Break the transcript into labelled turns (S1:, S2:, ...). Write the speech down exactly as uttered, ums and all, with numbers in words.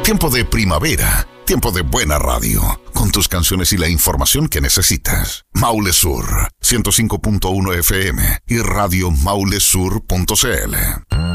S1: Tiempo de primavera, tiempo de buena radio, con tus canciones y la información que necesitas. Maule Sur, ciento cinco punto uno F M y radio maule sur punto c l.